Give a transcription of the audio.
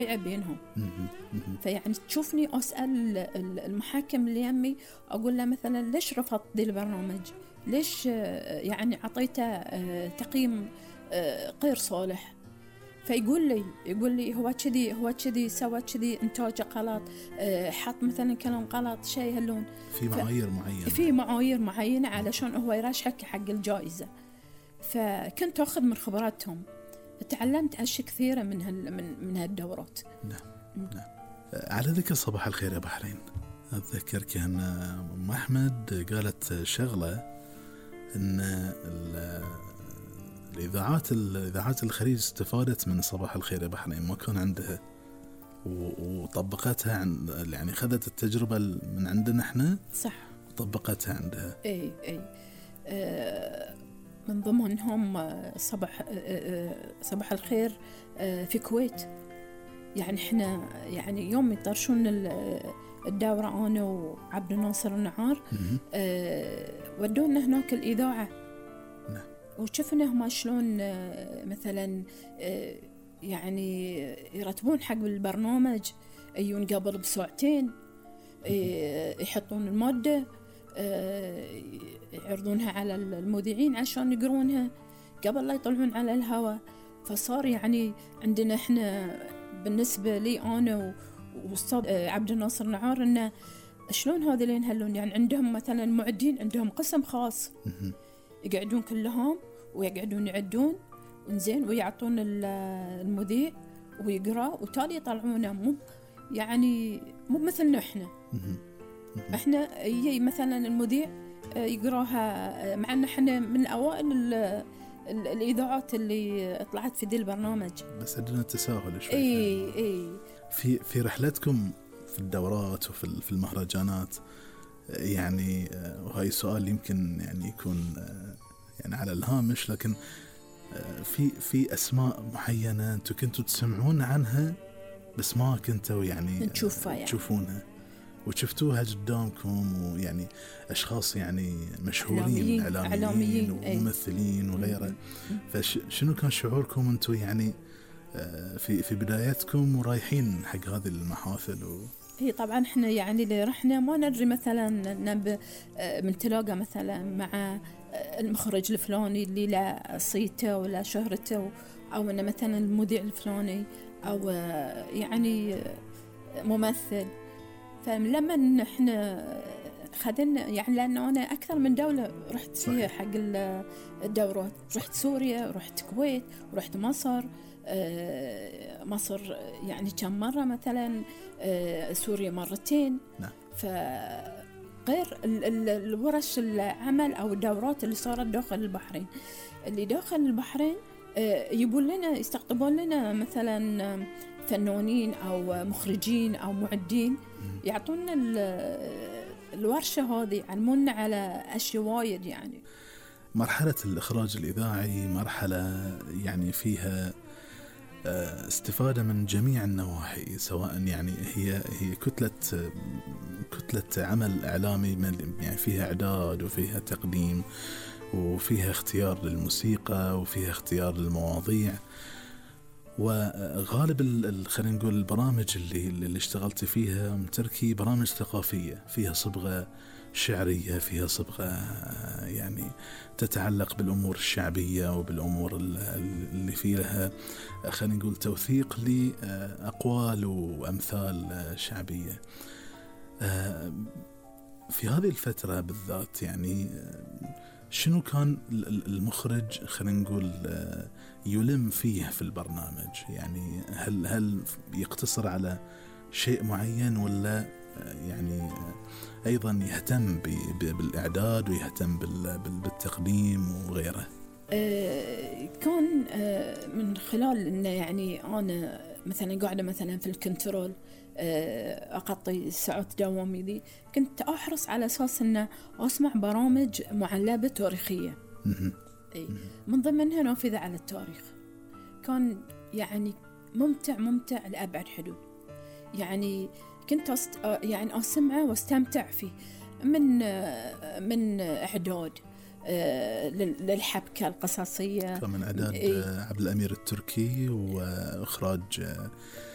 بينهم. فيعني تشوفني أسأل المحاكم اللي يمي، أقول له مثلا ليش رفضت ذي البرنامج، ليش يعني عطيته تقييم غير صالح. فيقول لي هو كذي سوى كذي، إنتاجه غلط، حط مثلا كلام غلط، شيء هاللون. في معايير معينة علشان هو يرشحك حق الجائزة. فكنت أخذ من خبراتهم، تعلمت أشياء كثيرة من هالدورات. نعم. على ذكر صباح الخير يا بحرين، أتذكر كان أم أحمد قالت شغلة إن الإذاعات الخليج استفادت من صباح الخير يا بحرين، ما كان عندها وطبقتها يعني خذت التجربة من عندنا إحنا، صح، وطبقتها عندها. أي من ضمنهم صباح الخير في الكويت. يعني إحنا يعني يوم يطرشون الدورة أنا وعبد الناصر النعار ودونا هناك الإذاعة. نعم. وشفنا هم شلون مثلا يعني يرتبون حق البرنامج، يجون قبل بساعتين يحطون المادة، يعرضونها على المذيعين عشان يقرونها قبل لا يطلعون على الهواء. فصار يعني عندنا احنا بالنسبة لي أنا وأستاذ عبد الناصر نعار إنه شلون هذولين هلون، يعني عندهم مثلا معدين، عندهم قسم خاص يقعدون كلهم ويقعدون يعدون ونزين ويعطون المذيع ويقرأ وتالي يطلعونه. مو مثلنا احنا يجي مثلا المذيع يقراها، مع ان احنا من اوائل الاذاعات اللي طلعت في ذي البرنامج، بس عندنا تساهل شوي. اي في رحلتكم في الدورات وفي المهرجانات، يعني وهاي سؤال يمكن يعني يكون يعني على الهامش، لكن في اسماء معينه انتم كنتوا تسمعون عنها بس ما كنتوا يعني تشوفونها وشفتوها قدامكم، ويعني أشخاص يعني مشهورين إعلاميين وممثلين وغيره. فشنو كان شعوركم أنتوا يعني في بدايتكم ورايحين حق هذه المحافل؟ هي طبعا احنا يعني اللي رحنا ما ندري مثلا من تلاقى مثلا مع المخرج الفلاني اللي لا صيته ولا شهرته، أو أن مثلا المذيع الفلاني أو يعني ممثل. فلما نحن خدنا يعني، لأنه أنا أكثر من دولة رحت فيها حق الدورات، رحت سوريا، رحت الكويت، رحت مصر يعني كم مرة مثلا، سوريا مرتين. نعم. فغير الورش العمل أو الدورات اللي صارت داخل البحرين، اللي داخل البحرين يبون لنا يستقطبون لنا مثلا فنانين أو مخرجين أو معدين، يعطونا الورشة هذه، يعلمونا على أشياء وايد. يعني مرحلة الإخراج الإذاعي مرحلة يعني فيها استفادة من جميع النواحي، سواء يعني هي كتلة عمل إعلامي، يعني فيها إعداد وفيها تقديم وفيها اختيار للموسيقى وفيها اختيار للمواضيع. وغالب خلينا نقول البرامج اللي اشتغلت فيها متركي برامج ثقافية، فيها صبغة شعرية، فيها صبغة يعني تتعلق بالأمور الشعبية وبالأمور اللي فيها خلينا نقول توثيق لأقوال وأمثال شعبية. في هذه الفترة بالذات يعني شنو كان المخرج خلينا نقول يلم فيه في البرنامج؟ يعني هل يقتصر على شيء معين، ولا يعني أيضا يهتم بالإعداد ويهتم بالتقديم وغيره؟ كان من خلال إنه يعني أنا مثلا قاعدة مثلا في الكنترول أقضي ساعات دوامي ذي، كنت أحرص على أساس إنه أسمع برامج معلبة تاريخية. من ضمنها نافذة على التاريخ، كان يعني ممتع لأبعد حدود. يعني كنت يعني أسمعه واستمتع فيه، من إعداد للحبكة القصصية، من إعداد عبد الأمير التركي، وإخراج